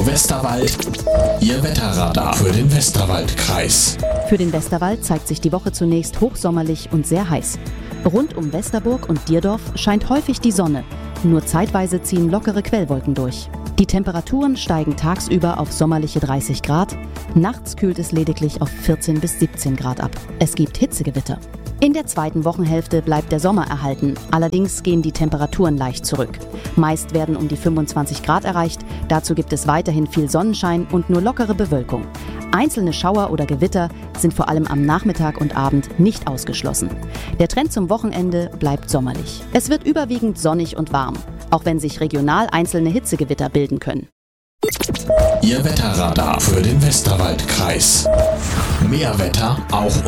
Westerwald, Ihr Wetterradar für den Westerwaldkreis. Für den Westerwald zeigt sich die Woche zunächst hochsommerlich und sehr heiß. Rund um Westerburg und Dierdorf scheint häufig die Sonne. Nur zeitweise ziehen lockere Quellwolken durch. Die Temperaturen steigen tagsüber auf sommerliche 30 Grad. Nachts kühlt es lediglich auf 14 bis 17 Grad ab. Es gibt Hitzegewitter. In der zweiten Wochenhälfte bleibt der Sommer erhalten. Allerdings gehen die Temperaturen leicht zurück. Meist werden um die 25 Grad erreicht. Dazu gibt es weiterhin viel Sonnenschein und nur lockere Bewölkung. Einzelne Schauer oder Gewitter sind vor allem am Nachmittag und Abend nicht ausgeschlossen. Der Trend zum Wochenende bleibt sommerlich. Es wird überwiegend sonnig und warm, auch wenn sich regional einzelne Hitzegewitter bilden können. Ihr Wetterradar für den Westerwaldkreis. Mehr Wetter auch